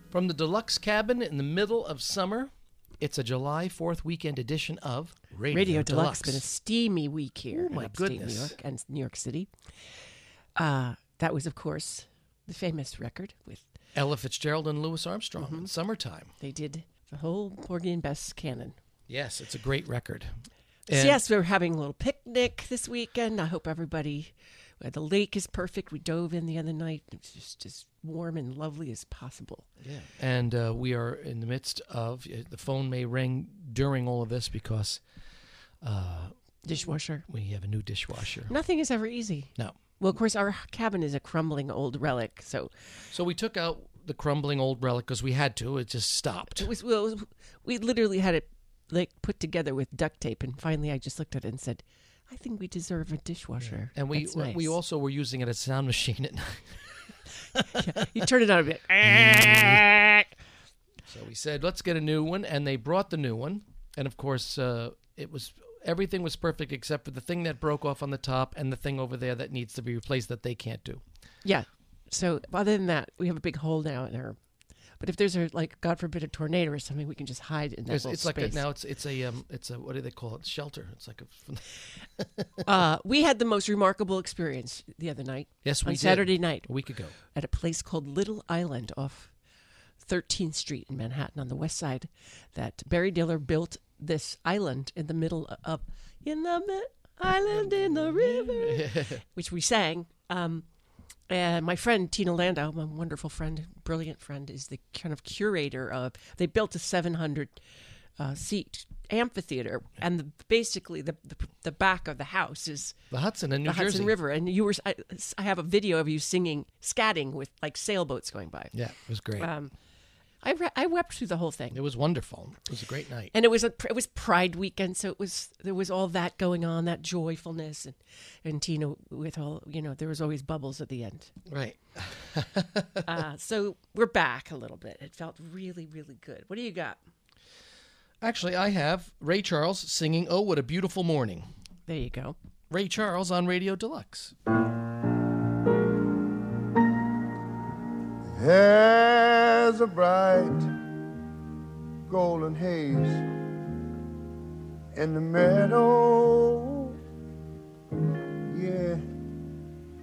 From the deluxe cabin in the middle of summer, it's a July 4th weekend edition of Radio Deluxe. It's been a steamy week here Oh, my in upstate goodness. New York and New York City. That was, of course, the famous record with Ella Fitzgerald and Louis Armstrong, Summertime. they did the whole Porgy and Bess canon. Yes, it's a great record. So yes, we're having a little picnic this weekend. I hope everybody. The lake is perfect. We dove in the other night. It's just as warm and lovely as possible. Yeah. And we are in the midst of, the phone may ring during all of this because Dishwasher. we have a new dishwasher. Nothing is ever easy. No. Well, of course, our cabin is a crumbling old relic, so So we took out the crumbling old relic because we had to. It just stopped. we literally had it like put together with duct tape, and finally I just looked at it and said, I think we deserve a dishwasher. And That's nice. we also were using it as a sound machine at night. Yeah, you turn it on a bit. So we said, let's get a new one. And they brought the new one. And, of course, everything was perfect except for the thing that broke off on the top and the thing over there that needs to be replaced that they can't do. Yeah. So other than that, we have a big hole now in our. But if there's God forbid, a tornado or something, we can just hide in that little It's space. it's a what do they call it? Shelter. It's like a. We had the most remarkable experience the other night. Yes, we on did. Saturday night A week ago. at a place called Little Island off 13th Street in Manhattan on the west side. That Barry Diller built this island in the middle of island in the river, which we sang. And my friend Tina Landau, my wonderful friend, brilliant friend, is the kind of curator of. They built a 700 seat amphitheater, and basically the back of the house is The Hudson in New the Jersey. Hudson River. And I have a video of you singing, scatting with like sailboats going by. Yeah, it was great. I wept through the whole thing. It was wonderful. It was a great night. And it was Pride weekend, so there was all that going on, that joyfulness, and Tina with all there was always bubbles at the end. Right. So we're back a little bit. It felt really, really good. What do you got? Actually, I have Ray Charles singing "Oh, What a Beautiful Morning." There you go. Ray Charles on Radio Deluxe. There's a bright golden haze in the meadow